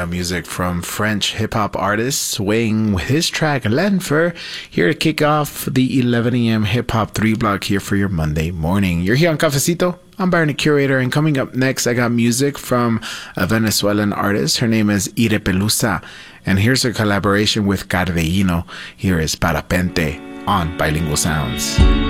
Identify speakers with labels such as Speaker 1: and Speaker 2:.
Speaker 1: got music from French hip-hop artist Swing with his track L'Enfer, here to kick off the 11 a.m. hip-hop 3-block here for your Monday morning. You're here on Cafecito. I'm Barney Curator, and coming up next, I got music from a Venezuelan artist. Her name is Ire Pelusa, and here's her collaboration with Cardeino. Here is Parapente on Bilingual Sounds.